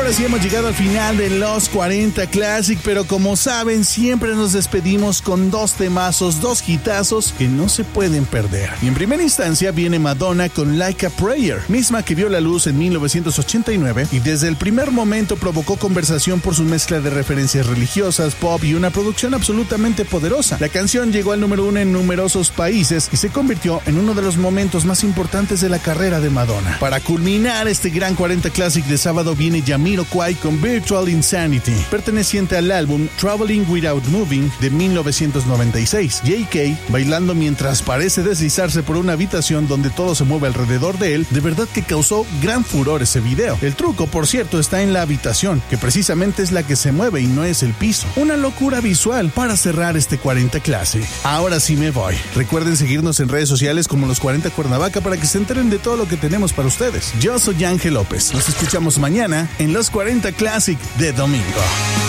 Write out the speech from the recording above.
ahora sí hemos llegado al final de los 40 Classic, pero como saben, siempre nos despedimos con dos temazos, dos hitazos que no se pueden perder. Y en primera instancia viene Madonna con Like a Prayer, misma que vio la luz en 1989 y desde el primer momento provocó conversación por su mezcla de referencias religiosas, pop y una producción absolutamente poderosa. La canción llegó al número 1 en numerosos países y se convirtió en uno de los momentos más importantes de la carrera de Madonna. Para culminar este gran 40 Classic de sábado viene Jamiroquai con Virtual Insanity, perteneciente al álbum Traveling Without Moving de 1996. J.K. bailando mientras parece deslizarse por una habitación donde todo se mueve alrededor de él, de verdad que causó gran furor ese video. El truco, por cierto, está en la habitación, que precisamente es la que se mueve y no es el piso. Una locura visual para cerrar este 40 Classic. Ahora sí me voy. Recuerden seguirnos en redes sociales como Los 40 Cuernavaca para que se enteren de todo lo que tenemos para ustedes. Yo soy Ángel López. Nos escuchamos mañana en Los 40 Classic de domingo.